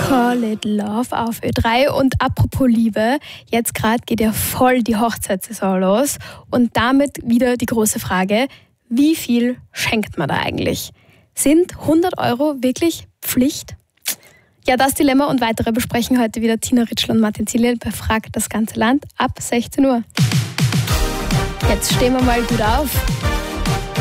Call It Love auf Ö3. Und apropos Liebe, jetzt gerade geht ja voll die Hochzeitssaison los. Und damit wieder die große Frage, wie viel schenkt man da eigentlich? Sind 100 € wirklich Pflicht? Ja, das Dilemma und weitere besprechen heute wieder Tina Ritschl und Martin Zilli bei Frag das ganze Land ab 16 Uhr. Jetzt stehen wir mal gut auf.